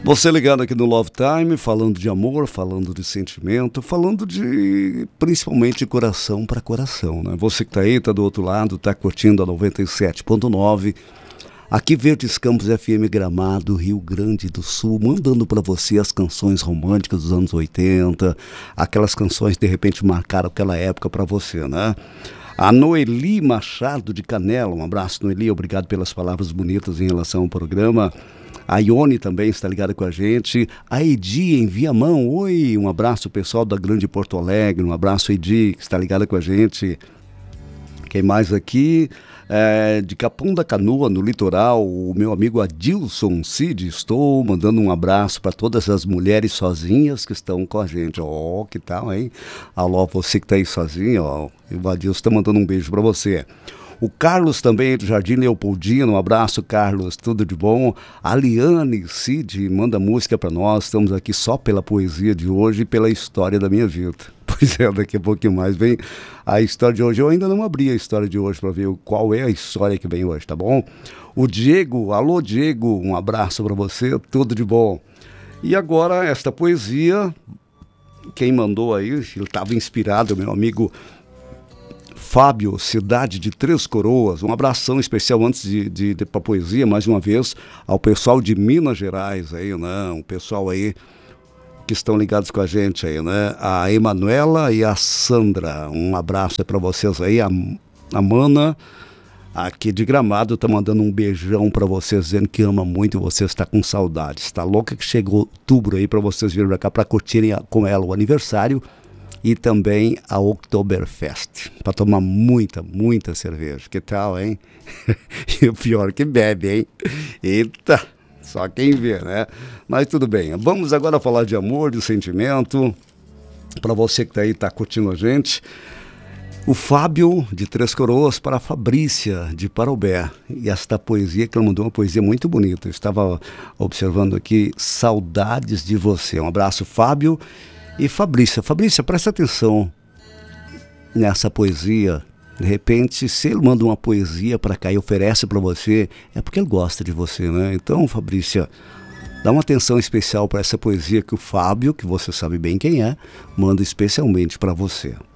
Você ligado aqui no Love Time, falando de amor, falando de sentimento, falando de, principalmente, de coração para coração, né? Você que tá aí, tá do outro lado, tá curtindo a 97.9, aqui Verdes Campos FM Gramado, Rio Grande do Sul, mandando para você as canções românticas dos anos 80, aquelas canções que de repente marcaram aquela época para você, né? A Noeli Machado de Canela, um abraço, Noeli, obrigado pelas palavras bonitas em relação ao programa. A Ione também está ligada com a gente. A Edi em Viamão, oi, um abraço pessoal da Grande Porto Alegre, um abraço Edi, que está ligada com a gente. Quem mais aqui? De Capão da Canoa, no litoral, o meu amigo Adilson Cid, estou mandando um abraço para todas as mulheres sozinhas que estão com a gente. Que tal, hein? Alô, você que está aí sozinho, o Adilson está mandando um beijo para você. O Carlos também, do Jardim Leopoldino, um abraço, Carlos, tudo de bom. A Liane Cid manda música para nós, estamos aqui só pela poesia de hoje e pela história da minha vida. Pois é, daqui a pouquinho mais vem a história de hoje. Eu ainda não abri a história de hoje para ver qual é a história que vem hoje, tá bom? O Diego, alô Diego, um abraço para você, tudo de bom. E agora esta poesia, quem mandou aí, ele estava inspirado, meu amigo Fábio, cidade de Três Coroas, um abração especial antes de para a poesia, mais uma vez, ao pessoal de Minas Gerais aí, né? Um pessoal aí que estão ligados com a gente aí, né? A Emanuela e a Sandra, um abraço para vocês aí. A Mana, aqui de Gramado, está mandando um beijão para vocês, dizendo que ama muito, você está com saudades. Está louca que chegou outubro aí para vocês virem para cá para curtirem com ela o aniversário e também a Oktoberfest, para tomar muita cerveja. Que tal, hein? E o pior que bebe, hein? Eita! Só quem vê, né? Mas tudo bem. Vamos agora falar de amor, de sentimento. Para você que está aí, está curtindo a gente. O Fábio, de Três Coroas, para a Fabrícia, de Parobé. E esta poesia, que ela mandou uma poesia muito bonita. Eu estava observando aqui, Saudades de Você. Um abraço, Fábio e Fabrícia. Fabrícia, presta atenção nessa poesia. De repente, se ele manda uma poesia para cá e oferece para você, é porque ele gosta de você, né? Então, Fabrícia, dá uma atenção especial para essa poesia que o Fábio, que você sabe bem quem é, manda especialmente para você.